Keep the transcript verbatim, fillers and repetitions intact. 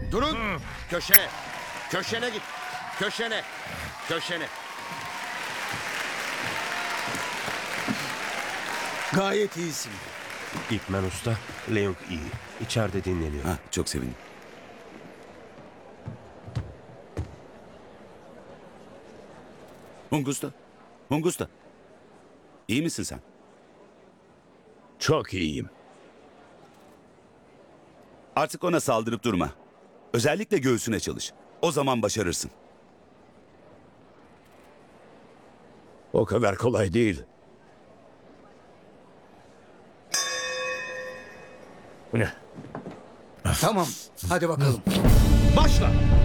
Durun. Köşene. Köşene git. Köşene. Köşene. Gayet iyisin. İpmen Usta, Leung iyi. İçeride dinleniyor. Ha, çok sevindim. Hungusta. Hungusta. İyi misin sen? Çok iyiyim. Artık ona saldırıp durma. Özellikle göğsüne çalış. O zaman başarırsın. O kadar kolay değil. Tamam, hadi bakalım. Başla.